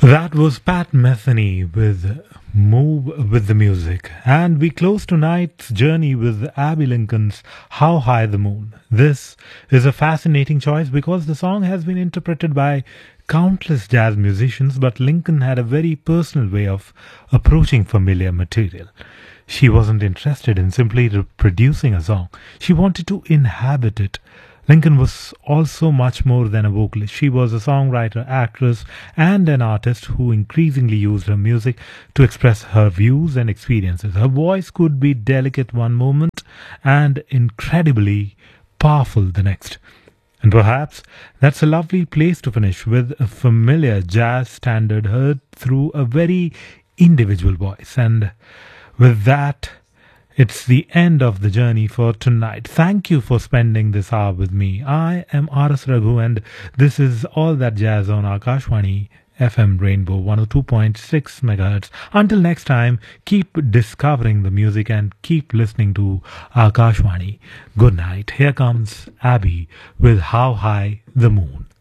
That was Pat Metheny with Move with the Music. And we close tonight's journey with Abby Lincoln's How High the Moon. This is a fascinating choice because the song has been interpreted by countless jazz musicians, but Lincoln had a very personal way of approaching familiar material. She wasn't interested in simply reproducing a song, she wanted to inhabit it. Lincoln was also much more than a vocalist. She was a songwriter, actress, and an artist who increasingly used her music to express her views and experiences. Her voice could be delicate one moment and incredibly powerful the next. And perhaps that's a lovely place to finish with a familiar jazz standard heard through a very individual voice. And with that, it's the end of the journey for tonight. Thank you for spending this hour with me. I am R.S. Raghu and this is All That Jazz on Akashvani FM Rainbow 102.6 MHz. Until next time, keep discovering the music and keep listening to Akashvani. Good night. Here comes Abby with How High the Moon.